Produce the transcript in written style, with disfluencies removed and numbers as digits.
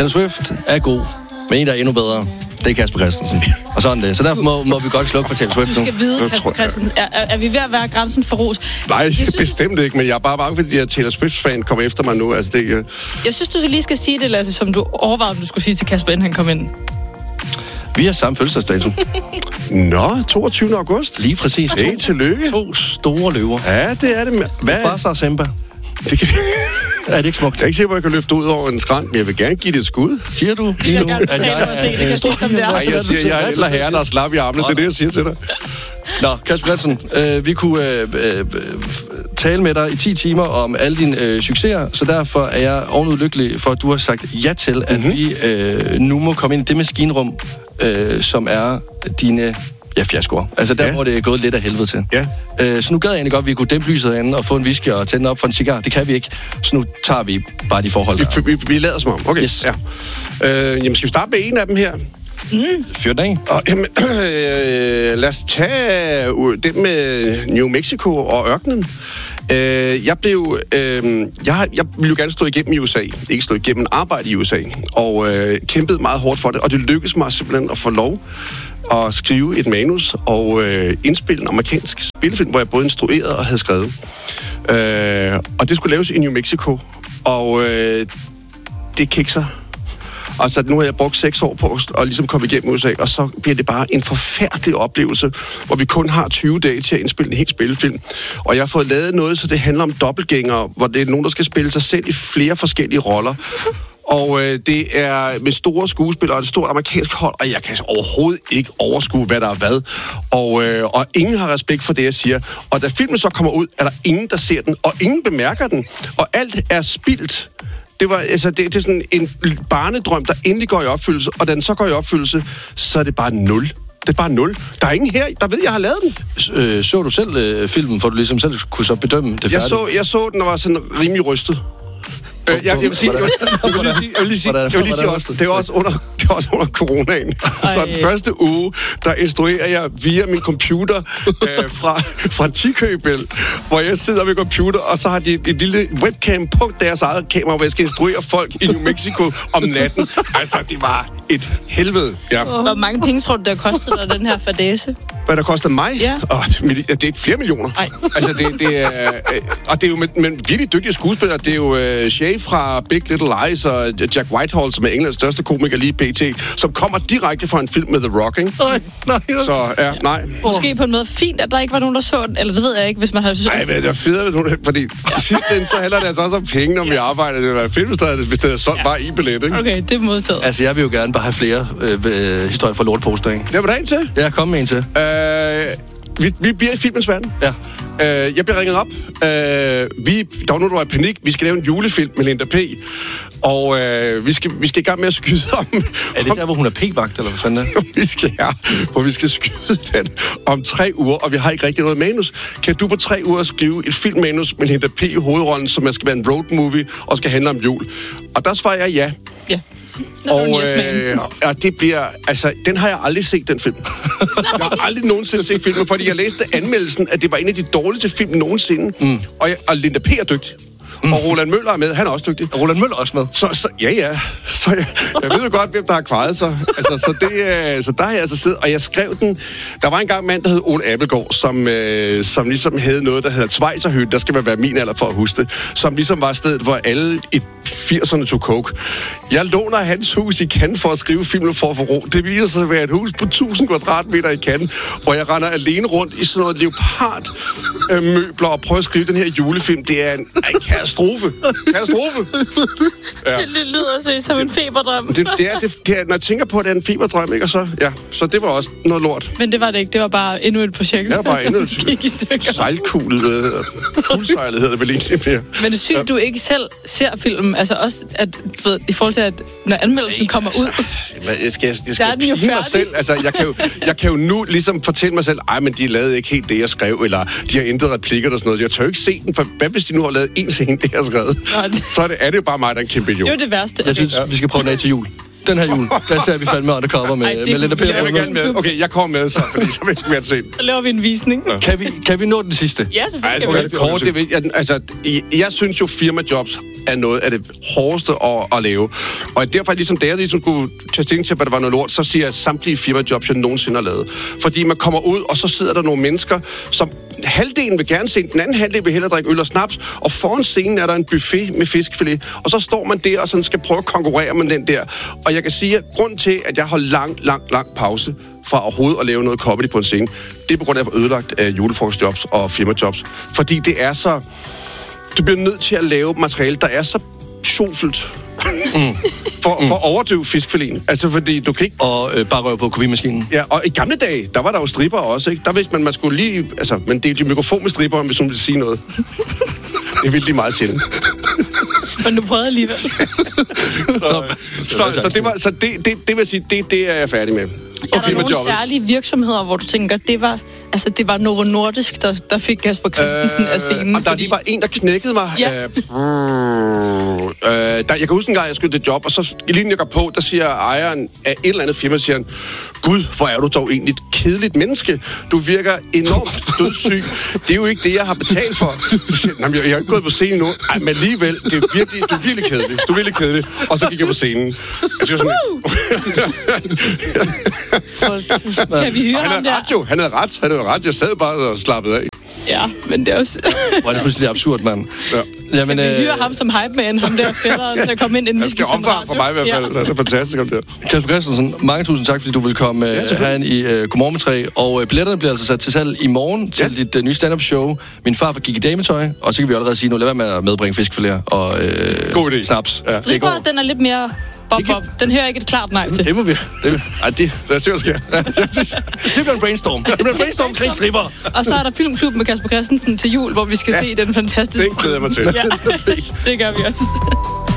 Taylor Swift er god, men en, der er endnu bedre, det er Kasper Christensen. Og sådan det. Så derfor må vi godt slukke for Taylor Swift nu. Du skal vide, Kasper Christensen, er vi ved at være grænsen for ros? Nej, bestemt ikke, men jeg er bare bange, fordi at Taylor Swift-fan kommer efter mig nu. Altså, det, Jeg synes, du lige skal sige det, Lasse, som du overvejede, om du skulle sige til Kasper, inden han kom ind. Vi har samme fødselsdagsdato. Nå, 22. august. Lige præcis. Hey, tillykke. 2 store løver. Ja, det er det. Hvad? Farsa og Simba. Det kan... Er det ikke smukt? Jeg er ikke sikker, hvor jeg kan løfte ud over en skrant, men jeg vil gerne give det et skud. Siger du Jeg vil gerne betale mig at se, det kan jeg sige, som det er. Nej, jeg siger, jeg er ældre herre, der er slap i armene. Det er det, jeg siger til dig. Nå, Kasper Christensen, vi kunne tale med dig i 10 timer om alle dine succeser, så derfor er jeg ovenud lykkelig for, at du har sagt ja til, at vi nu må komme ind i det maskinrum, som er dine fiaskoer. Altså der, hvor det er gået lidt af helvede til. Ja. Så nu gad jeg egentlig godt, at vi kunne dæmpe lyset herinde og få en whisky og tænde op for en cigar. Det kan vi ikke. Så nu tager vi bare de forhold. Vi lader som om. Okay. Yes. Ja. Jamen, skal vi starte med en af dem her? Fyr den af. Lad os tage det med New Mexico og ørkenen. Jeg ville jo gerne stå igennem i USA. Ikke stå igennem, arbejde i USA. Og kæmpede meget hårdt for det. Og det lykkedes mig simpelthen at få lov at skrive et manus og indspille en amerikansk spillefilm, hvor jeg både instruerede og havde skrevet. Og det skulle laves i New Mexico. Og det kikser. Og så nu har jeg brugt 6 år på at ligesom komme igennem USA, og så bliver det bare en forfærdelig oplevelse, hvor vi kun har 20 dage til at indspille en helt spillefilm. Og jeg har fået lavet noget, så det handler om dobbeltgængere, hvor det er nogen, der skal spille sig selv i flere forskellige roller. Og det er med store skuespillere og et stort amerikansk hold, og jeg kan overhovedet ikke overskue, hvad der er hvad. Og ingen har respekt for det, jeg siger. Og da filmen så kommer ud, er der ingen, der ser den, og ingen bemærker den. Og alt er spildt. Det er sådan en barnedrøm, der endelig går i opfyldelse, og da den så går i opfyldelse, så er det bare 0. Det er bare 0. Der er ingen her, der ved, jeg har lavet den. Så du selv filmen, for du ligesom selv kunne så bedømme det færdigt? Jeg så den og var sådan rimelig rystet. Jeg vil lige sige også, det er også under coronaen. Så den første uge, der instruerer jeg via min computer fra Tikøbel, hvor jeg sidder ved computer, og så har de et lille webcam på deres eget kamera, hvor jeg skal instruere folk i New Mexico om natten. Altså, det var et helvede. Ja. Hvor mange penge tror du, der kostede dig den her fadæse? Hvad der koster mig? Ja. Det er flere millioner. Nej. Altså, det er... Og det er jo med virkelig dygtige skuespillere. Det er jo Shay fra Big Little Lies og Jack Whitehall, som er Englands største komiker lige pt., som kommer direkte fra en film med The Rock, ikke? Nej. Så, ja, nej. Måske på en måde fint, at der ikke var nogen, der så den. Eller det ved jeg ikke, hvis man havde... Nej, men det er fedt, fordi i sidste ende, så handler det altså også om penge, når vi arbejder. Det var filmstedet, hvis det er solgt bare i billet, ikke? Okay, det er modtaget. Altså, jeg vil jo gerne bare have flere historier fra lorteposter, ikke? Det var der en til. Ja, kom med en til. Vi bliver i filmens verden. Ja. Jeg bliver ringet op. Der var nogen, der var i panik. Vi skal lave en julefilm med Linda P. Og vi skal i gang med at skyde om... Er det der, hvor hun er p-vagt, eller hvad fanden er? vi skal skyde den om 3 uger, og vi har ikke rigtig noget manus. Kan du på 3 uger skrive et filmmanus med Linda P. i hovedrollen, som skal være en road movie og skal handle om jul? Og der svarer jeg ja. Ja. Og det bliver... Altså, den har jeg aldrig set, den film. Jeg har aldrig nogensinde set filmen, fordi jeg læste anmeldelsen, at det var en af de dårligste film nogensinde. Og Linda P. er dygtig. Og Roland Møller er med. Han er også dygtig. Roland Møller også med? Ja. Så jeg ved jo godt, hvem der har kvaret sig. Altså, så der har jeg altså siddet, og jeg skrev den. Der var engang en mand, der hed Ole Appelgaard, som ligesom havde noget, der hedder Schweizerhøen. Der skal man være min alder for at huske det. Som ligesom var stedet, hvor alle i 80'erne tog coke. Jeg låner hans hus i Cannes for at skrive filmen for at få ro. Det viser sig at være et hus på 1000 kvadratmeter i Cannes, hvor jeg render alene rundt i sådan noget leopardmøbler og prøver at skrive den her julefilm. Det er en katastrofe. Ja. Det lyder seriøst som en feberdrøm. Det er, når jeg tænker på, at det er en feberdrøm, ikke? Og så det var også noget lort. Men det var det ikke. Det var bare endnu et projekt. Det var bare endnu et sejlkugle. Kuldsejlet hedder det vel egentlig mere. Men det er sygt, du ikke selv ser filmen. Altså også, at, ved, i forhold til, at når anmeldelsen kommer ud... Jeg skal pige mig selv. Altså, jeg kan jo nu ligesom fortælle mig selv, men de lavede ikke helt det, jeg skrev, eller de har ændret replikker og sådan noget. Jeg tør ikke se den, for hvad hvis de nu har lavet en scene, det jeg har skrevet? Så er det jo bare mig, der er en kæmpe idiot. Det er jo det værste. Jeg synes, vi skal prøve den af til jul. Den her jul, der ser vi fandme undercover med Linda P. Jeg vil gerne med. Okay, jeg kommer med så, fordi så vil jeg gerne se den. Så laver vi en visning. Ja. Kan vi nå den sidste? Ja, selvfølgelig. Jeg synes jo, firmajobs er noget af det hårdeste at lave. Og derfor, ligesom da jeg ligesom kunne tage stilling til, hvad der var noget lort, så siger jeg samtlige firmajobs, jeg nogensinde har lavet. Fordi man kommer ud, og så sidder der nogle mennesker, som halvdelen vil gerne se, den anden halvdel vil hellere drikke øl og snaps, og foran scenen er der en buffet med fiskfilet, og så står man der og sådan skal prøve at konkurrere med den der. Og jeg kan sige, at grund til, at jeg har lang pause fra overhovedet at lave noget comedy på en scene, det er på grund af at få ødelagt julefrokostjobs og firmajobs. Fordi det er så... Du bliver nødt til at lave materiale, der er så sjovfuldt. For at overdøve fiskfileten. Altså, fordi du kan ikke... Og bare røre på kopimaskinen. Ja, og i gamle dage, der var der jo stripper også, ikke? Der vidste man skulle lige... Altså, man delte jo mikrofon med stripper, hvis hun ville sige noget. Det ville de meget sjældent. Men du prøvede alligevel. Så det vil sige, det er jeg færdig med. Er der nogle særlige virksomheder, hvor du tænker, det var Novo Nordisk, der fik Kasper Christensen af scenen? Og der lige var en, der knækkede mig. Ja. Jeg kan huske en gang, jeg skulle det job, og så lige jeg går på, der siger ejeren af et eller andet firma, siger han, Gud, hvor er du dog egentlig et kedeligt menneske. Du virker enormt dødssyg. Det er jo ikke det, jeg har betalt for. Jamen, jeg har ikke gået på scenen nu. Ej, men alligevel, du er virkelig kedelig. Du er virkelig kedelig. Og så gik jeg på scenen. Jeg sådan, kan vi høre ham der? Han havde ret. Jeg sad bare og slappede af. Ja, men det er også... Hvor er det fuldstændig absurd, mand. Ja. Jamen, kan vi hyre ham som hype-man, ham der fætteren, til at komme ind, inden vi skal sende radio? Han skal omfang for mig i hvert fald. Ja. Det er fantastisk om det. Kasper Christensen, mange tusind tak, fordi du vil komme herind i Godmorgen med 3. Og billetterne bliver altså sat til salg i morgen til dit nye stand-up show. Min far gik i dametøj, og så kan vi allerede sige nu, lad være med at medbringe fiskfiléer og snaps. Ja. Stripper, den er lidt mere... Bob. Den hører ikke et klart nej til. Det må vi. Det er sikkert sker. Det bliver en brainstorm. Det bliver en brainstorm kring stripper. Og så er der filmklub med Kasper Christensen til jul, hvor vi skal se den fantastiske... Den glæder jeg mig til. Ja, det gør vi også.